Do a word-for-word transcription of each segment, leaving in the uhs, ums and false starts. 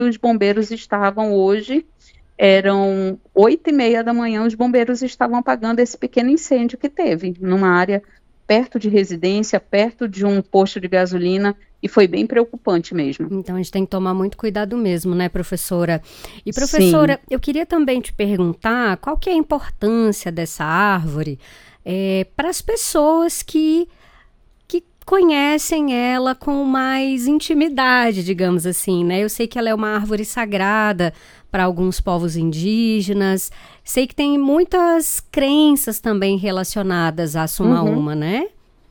os bombeiros estavam hoje, eram oito e meia da manhã, os bombeiros estavam apagando esse pequeno incêndio que teve, numa área perto de residência, perto de um posto de gasolina, e foi bem preocupante mesmo. Então, a gente tem que tomar muito cuidado mesmo, né, professora? E, professora, Sim. eu queria também te perguntar qual que é a importância dessa árvore é, para as pessoas que, que conhecem ela com mais intimidade, digamos assim, né? Eu sei que ela é uma árvore sagrada para alguns povos indígenas, sei que tem muitas crenças também relacionadas à Sumaúma, uhum. né?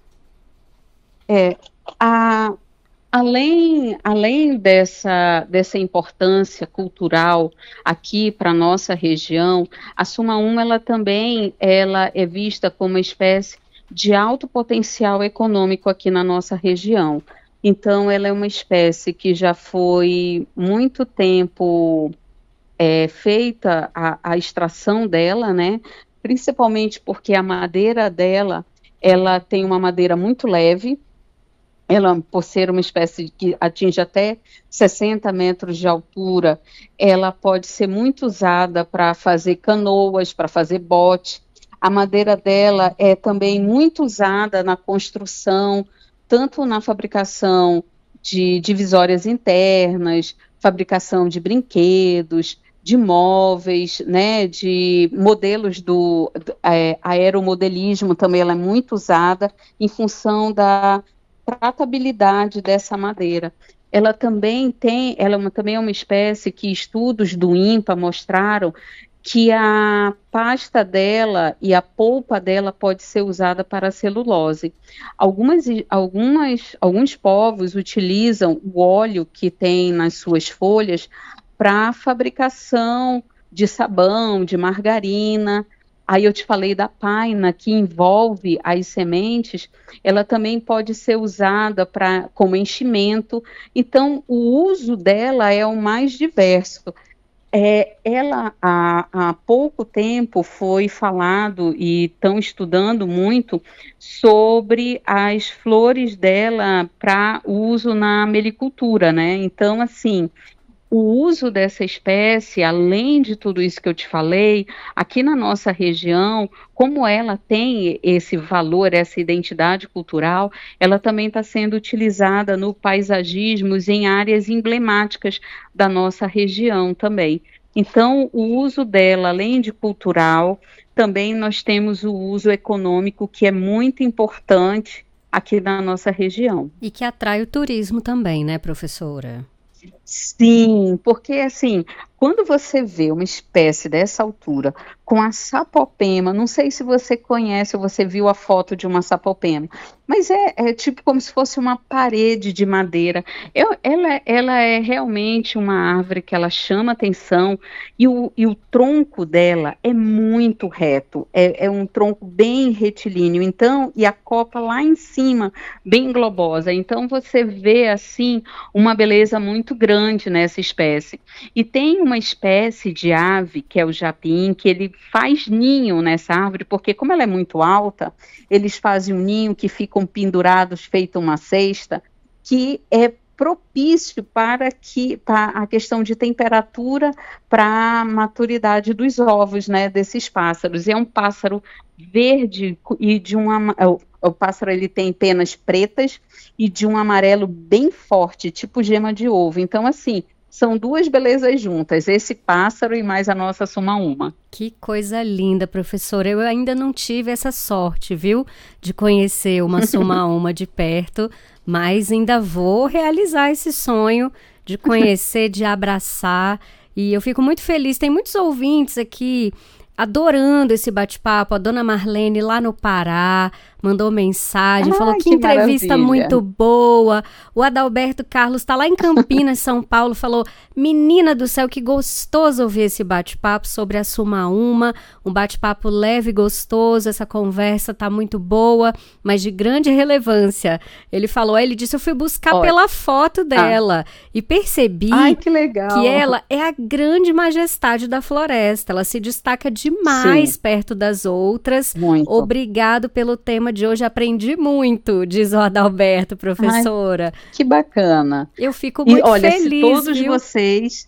É, a... Além, além dessa, dessa importância cultural aqui para a nossa região, a Sumaúma ela também ela é vista como uma espécie de alto potencial econômico aqui na nossa região. Então, ela é uma espécie que já foi muito tempo é, feita a, a extração dela, né? Principalmente porque a madeira dela ela tem uma madeira muito leve. Ela, por ser uma espécie que atinge até sessenta metros de altura, ela pode ser muito usada para fazer canoas, para fazer bote. A madeira dela é também muito usada na construção, tanto na fabricação de divisórias internas, fabricação de brinquedos, de móveis, né, de modelos do, do é, aeromodelismo também ela é muito usada em função da tratabilidade dessa madeira. Ela também tem, ela é uma, também é uma espécie que estudos do INPA mostraram que a pasta dela e a polpa dela pode ser usada para celulose. Algumas, algumas, alguns povos utilizam o óleo que tem nas suas folhas para a fabricação de sabão, de margarina. Aí eu te falei da paina, que envolve as sementes, ela também pode ser usada pra, como enchimento. Então, o uso dela é o mais diverso. É, ela, há, há pouco tempo, foi falado e estão estudando muito sobre as flores dela para uso na melicultura, né? Então, assim, o uso dessa espécie, além de tudo isso que eu te falei, aqui na nossa região, como ela tem esse valor, essa identidade cultural, ela também está sendo utilizada no paisagismo em áreas emblemáticas da nossa região também. Então, o uso dela, além de cultural, também nós temos o uso econômico, que é muito importante aqui na nossa região. E que atrai o turismo também, né, professora? Sim, porque assim, quando você vê uma espécie dessa altura com a sapopema, não sei se você conhece ou você viu a foto de uma sapopema, mas é, é tipo como se fosse uma parede de madeira. Eu, ela, ela é realmente uma árvore que ela chama atenção e o, e o tronco dela é muito reto, é, é um tronco bem retilíneo, então, e a copa lá em cima, bem globosa. Então você vê assim uma beleza muito grande nessa espécie. E tem uma espécie de ave, que é o japim, que ele faz ninho nessa árvore, porque como ela é muito alta, eles fazem um ninho que ficam pendurados, feito uma cesta, que é propício para que para a questão de temperatura, para a maturidade dos ovos, né, desses pássaros. E é um pássaro verde e de uma o pássaro ele tem penas pretas e de um amarelo bem forte, tipo gema de ovo. Então, assim, são duas belezas juntas, esse pássaro e mais a nossa Sumaúma. Que coisa linda, professora. Eu ainda não tive essa sorte, viu, de conhecer uma Sumaúma de perto, mas ainda vou realizar esse sonho de conhecer, de abraçar. E eu fico muito feliz. Tem muitos ouvintes aqui adorando esse bate-papo. A dona Marlene lá no Pará mandou mensagem, ah, falou que, que entrevista maravilha. Muito boa. O Adalberto Carlos está lá em Campinas, São Paulo, falou, menina do céu, que gostoso ouvir esse bate-papo sobre a Sumaúma, um bate-papo leve e gostoso, essa conversa tá muito boa, mas de grande relevância. Ele falou, ele disse, eu fui buscar Olha. pela foto dela ah. e percebi Ai, que, legal. que ela é a grande majestade da floresta, ela se destaca demais Sim. perto das outras. Muito. Obrigado pelo tema de hoje, aprendi muito, diz o Adalberto, professora. Ai, que bacana. Eu fico muito e, olha, feliz, se todos viu? vocês,